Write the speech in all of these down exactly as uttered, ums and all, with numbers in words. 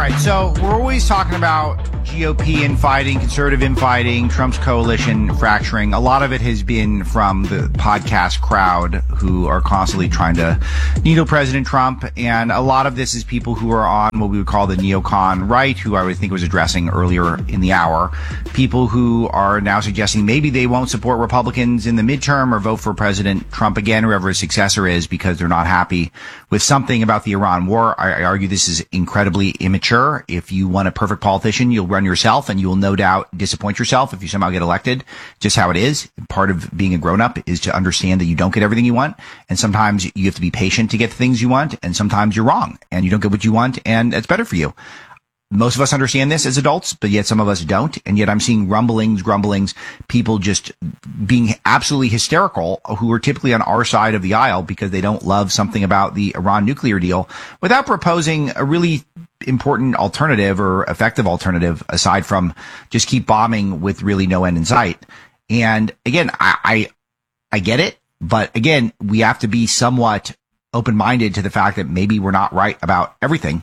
right, so we're always talking about G O P infighting, conservative infighting, Trump's coalition fracturing. A lot of it has been from the podcast crowd who are constantly trying to needle President Trump. And a lot of this is people who are on what we would call the neocon right, who I would think was addressing earlier in the hour. People who are now suggesting maybe they won't support Republicans in the midterm or vote for President Trump again, whoever his successor is, because they're not happy with something about the Iran war. I, I argue this is incredibly immature. If you want a perfect politician, you'll run yourself, and you will no doubt disappoint yourself if you somehow get elected. Just how it is. Part of being a grown-up is to understand that you don't get everything you want, and sometimes you have to be patient to get the things you want, and sometimes you're wrong, and you don't get what you want, and it's better for you. Most of us understand this as adults, but yet some of us don't. And yet I'm seeing rumblings, grumblings, people just being absolutely hysterical who are typically on our side of the aisle because they don't love something about the Iran nuclear deal without proposing a really important alternative or effective alternative aside from just keep bombing with really no end in sight. And again, I, I, I get it. But again, we have to be somewhat open-minded to the fact that maybe we're not right about everything.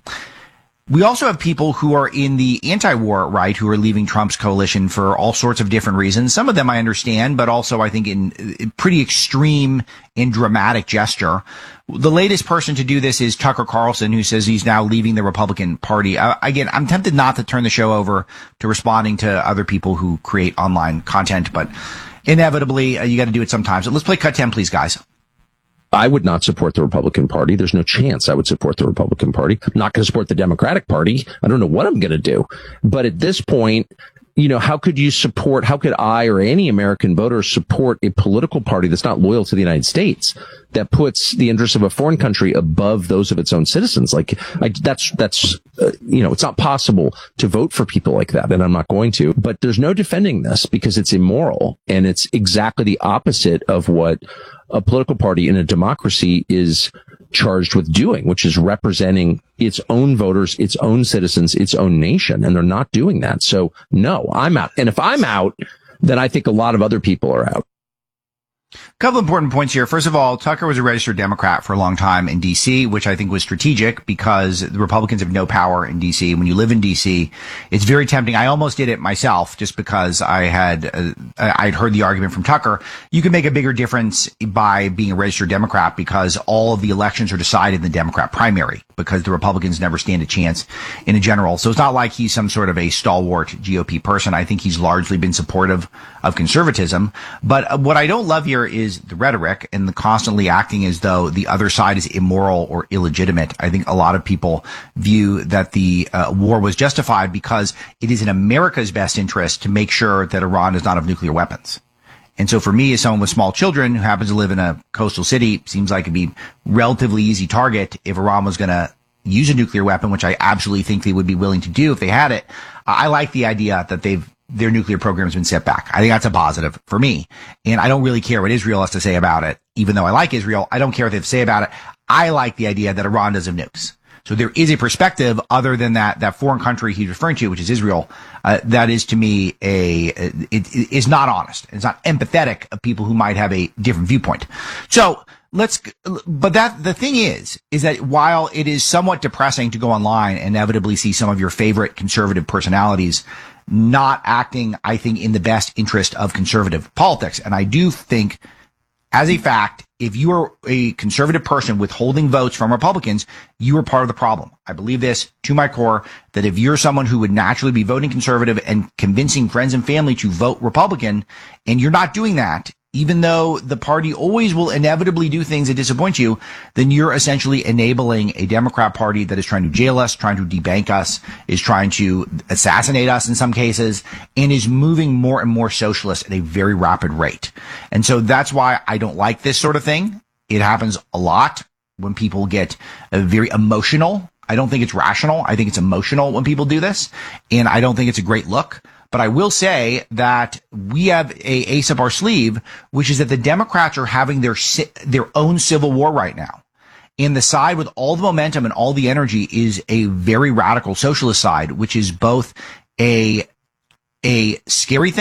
We also have people who are in the anti-war right who are leaving Trump's coalition for all sorts of different reasons. Some of them I understand, but also I think in, in pretty extreme and dramatic gesture. The latest person to do this is Tucker Carlson, who says he's now leaving the Republican Party. Uh, again, I'm tempted not to turn the show over to responding to other people who create online content, but inevitably uh, you got to do it sometimes. So let's play cut ten, please, guys. I would not support the Republican Party. There's no chance I would support the Republican Party. I'm not going to support the Democratic Party. I don't know what I'm going to do. But at this point, you know, how could you support, how could I or any American voter support a political party that's not loyal to the United States, that puts the interests of a foreign country above those of its own citizens? Like, I, that's, that's, uh, you know, it's not possible to vote for people like that, and I'm not going to. But there's no defending this because it's immoral, and it's exactly the opposite of what a political party in a democracy is charged with doing, which is representing its own voters, its own citizens, its own nation. And they're not doing that. So no, I'm out. And if I'm out, then I think a lot of other people are out. A couple important points here. First of all, Tucker was a registered Democrat for a long time in D C, which I think was strategic because the Republicans have no power in D C. When you live in D C, it's very tempting. I almost did it myself just because I had, uh, I'd heard the argument from Tucker. You can make a bigger difference by being a registered Democrat because all of the elections are decided in the Democrat primary because the Republicans never stand a chance in a general. So it's not like he's some sort of a stalwart G O P person. I think he's largely been supportive of conservatism. But what I don't love here is the rhetoric and the constantly acting as though the other side is immoral or illegitimate. I think a lot of people view that the uh, war was justified because it is in America's best interest to make sure that Iran does not have nuclear weapons. And so for me, as someone with small children who happens to live in a coastal city, seems like it'd be relatively easy target if Iran was going to use a nuclear weapon, which I absolutely think they would be willing to do if they had it. I like the idea that they've their nuclear program has been set back. I think that's a positive for me. And I don't really care what Israel has to say about it. Even though I like Israel, I don't care what they have to say about it. I like the idea that Iran doesn't have nukes. So there is a perspective other than that, that foreign country he's referring to, which is Israel. Uh, that is to me a, it, it is not honest. It's not empathetic of people who might have a different viewpoint. So let's, but that, the thing is, is that while it is somewhat depressing to go online and inevitably see some of your favorite conservative personalities not acting, I think, in the best interest of conservative politics. And I do think, as a fact, if you are a conservative person withholding votes from Republicans, you are part of the problem. I believe this to my core, that if you're someone who would naturally be voting conservative and convincing friends and family to vote Republican, and you're not doing that, even though the party always will inevitably do things that disappoint you, then you're essentially enabling a Democrat Party that is trying to jail us, trying to debank us, is trying to assassinate us in some cases, and is moving more and more socialist at a very rapid rate. And so that's why I don't like this sort of thing. It happens a lot when people get uh, very emotional. I don't think it's rational. I think it's emotional when people do this, and I don't think it's a great look. But I will say that we have a ace up our sleeve, which is that the Democrats are having their their own civil war right now. And the side with all the momentum and all the energy is a very radical socialist side, which is both a a scary thing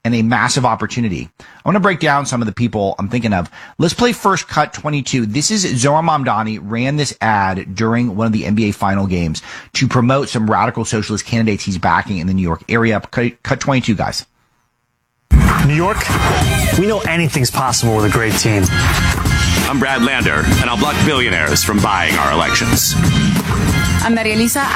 and a massive opportunity. I want to break down some of the people I'm thinking of. Let's play first cut twenty-two. This is Zohar Mamdani ran this ad during one of the N B A final games to promote some radical socialist candidates he's backing in the New York area. Cut, cut twenty-two, guys. New York, we know anything's possible with a great team. I'm Brad Lander, and I'll block billionaires from buying our elections. I'm Maria Elisa.